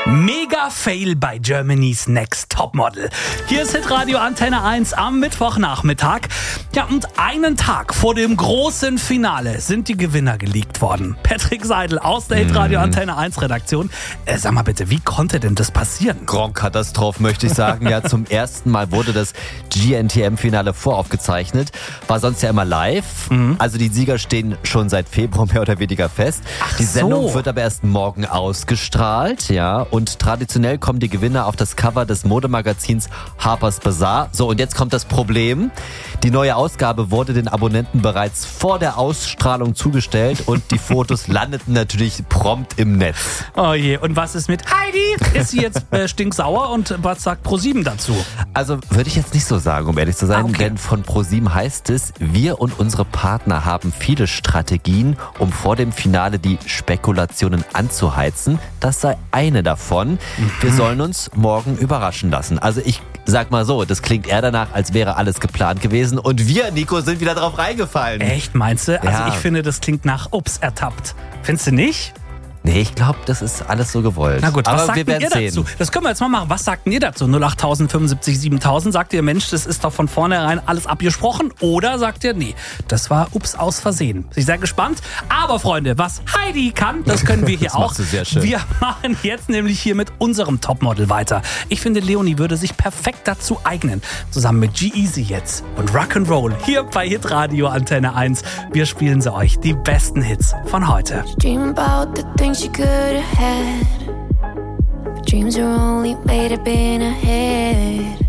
Mega Fail bei Germany's Next Topmodel. Hier ist Hitradio Antenne 1 am Mittwochnachmittag. Ja, und einen Tag vor dem großen Finale sind die Gewinner geleakt worden. Patrick Seidel aus der Hitradio Antenne 1 Redaktion. Sag mal bitte, wie konnte denn das passieren? Grand-Katastrophe, möchte ich sagen. Ja, zum ersten Mal wurde das GNTM-Finale voraufgezeichnet. War sonst ja immer live. Also die Sieger stehen schon seit Februar mehr oder weniger fest. Ach die Sendung so. wird aber erst morgen ausgestrahlt. Ja, und traditionell kommen die Gewinner auf das Cover des Modemagazins Harper's Bazaar. So, und jetzt kommt das Problem. Die neue Ausgabe wurde den Abonnenten bereits vor der Ausstrahlung zugestellt und die Fotos landeten natürlich prompt im Netz. Oh je, und was ist mit Heidi? Ist sie jetzt stinksauer und was sagt ProSieben dazu? Also würde ich jetzt nicht so sagen, um ehrlich zu sein, Okay. denn von ProSieben heißt es, wir und unsere Partner haben viele Strategien, um vor dem Finale die Spekulationen anzuheizen. Das sei eine davon. Wir sollen uns morgen überraschen lassen. Also ich sag mal so, das klingt eher danach, als wäre alles geplant gewesen und wir, Nico, sind wieder drauf reingefallen. Echt, meinst du? Also Ja. ich finde, das klingt nach Ups, ertappt. Findest du nicht? Nee, ich glaube, das ist alles so gewollt. Na gut, was aber sagt wir denn ihr werden dazu? sehen. Das können wir jetzt mal machen. Was sagt denn ihr dazu? 08000 75 7000. Sagt ihr, Mensch, das ist doch von vornherein alles abgesprochen? Oder sagt ihr, nee, das war Ups aus Versehen? Bin ich sehr gespannt. Aber Freunde, was Heidi kann, das können wir hier Das auch. machst du sehr schön. Wir machen jetzt nämlich hier mit unserem Topmodel weiter. Ich finde, Leonie würde sich perfekt dazu eignen. Zusammen mit G-Eazy jetzt und Rock'n'Roll hier bei Hitradio Antenne 1. Wir spielen sie euch, die besten Hits von heute. Dream about the things you could have had. But dreams are only made up in a head.